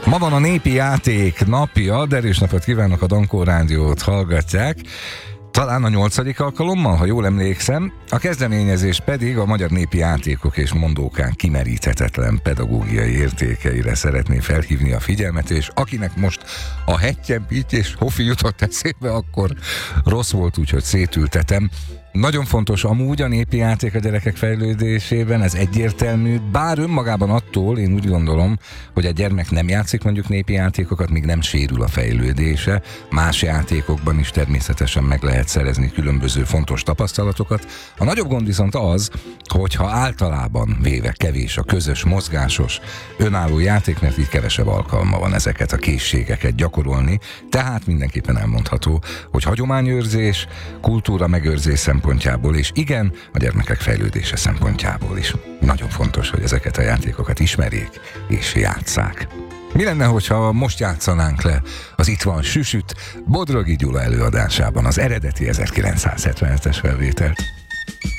Ma van a népi játék napja, derűs napot kívánok, a Dankó Rádiót hallgatják. Talán a 8. alkalommal, ha jól emlékszem. A kezdeményezés pedig a magyar népi játékok és mondókán kimeríthetetlen pedagógiai értékeire szeretné felhívni a figyelmet, és akinek most a Hettyempíty és Hofi jutott eszébe, akkor rossz volt, úgyhogy szétültetem. Nagyon fontos amúgy a népi játék a gyerekek fejlődésében, ez egyértelmű, bár önmagában attól én úgy gondolom, hogy a gyermek nem játszik mondjuk népi játékokat, míg nem sérül a fejlődése. Más játékokban is természetesen meg lehet szerezni különböző fontos tapasztalatokat. A nagyobb gond viszont az, hogyha általában véve kevés a közös, mozgásos, önálló játék, mert így kevesebb alkalma van ezeket a készségeket gyakorolni, tehát mindenképpen elmondható, hogy hagyományőrzés, kultúra megőrzés szempontjából, és igen, a gyermekek fejlődése szempontjából is nagyon fontos, hogy ezeket a játékokat ismerjék és játsszák. Mi lenne, hogyha most játszanánk le az Itt van Süsüt Bodrogi Gyula előadásában, az eredeti 1977-es felvételt?